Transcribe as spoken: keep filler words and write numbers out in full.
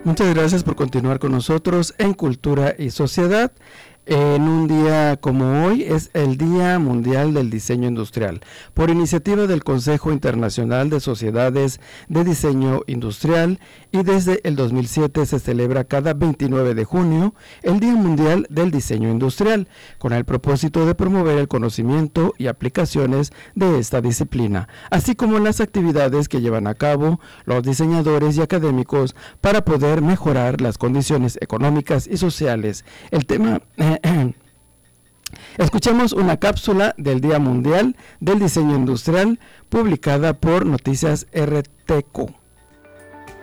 Muchas gracias por continuar con nosotros en Cultura y Sociedad. En un día como hoy es el Día Mundial del Diseño Industrial, por iniciativa del Consejo Internacional de Sociedades de Diseño Industrial, y desde el dos mil siete se celebra cada veintinueve de junio el Día Mundial del Diseño Industrial, con el propósito de promover el conocimiento y aplicaciones de esta disciplina, así como las actividades que llevan a cabo los diseñadores y académicos para poder mejorar las condiciones económicas y sociales. El tema... Eh, Escuchemos una cápsula del Día Mundial del Diseño Industrial publicada por Noticias R T C O.